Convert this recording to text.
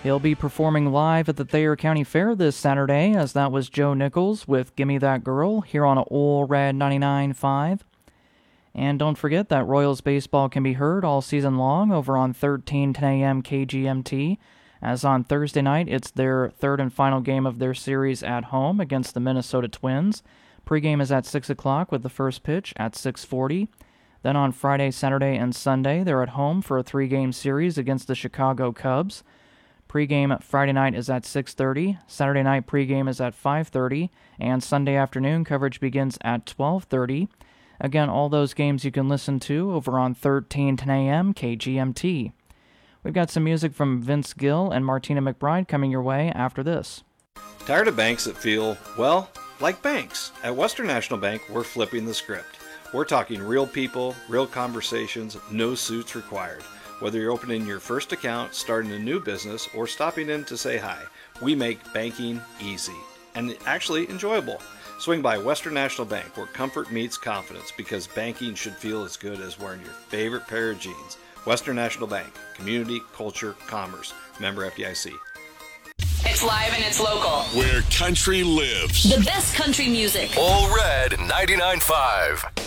He'll be performing live at the Thayer County Fair this Saturday, as that was Joe Nichols with Gimme That Girl here on Ole Red 99.5. And don't forget that Royals baseball can be heard all season long over on 1310 a.m. KGMT, as on Thursday night it's their third and final game of their series at home against the Minnesota Twins. Pregame is at 6 o'clock with the first pitch at 6:40. Then on Friday, Saturday, and Sunday, they're at home for a 3-game series against the Chicago Cubs. Pregame Friday night is at 6:30, Saturday night pregame is at 5:30, and Sunday afternoon coverage begins at 12:30. Again, all those games you can listen to over on 1310 a.m. KGMT. We've got some music from Vince Gill and Martina McBride coming your way after this. Tired of banks that feel, well, like banks? At Western National Bank, we're flipping the script. We're talking real people, real conversations, no suits required. Whether you're opening your first account, starting a new business, or stopping in to say hi, we make banking easy and actually enjoyable. Swing by Western National Bank, where comfort meets confidence, because banking should feel as good as wearing your favorite pair of jeans. Western National Bank, community, culture, commerce. Member FDIC. It's live and it's local. Where country lives. The best country music. Ole Red 99.5.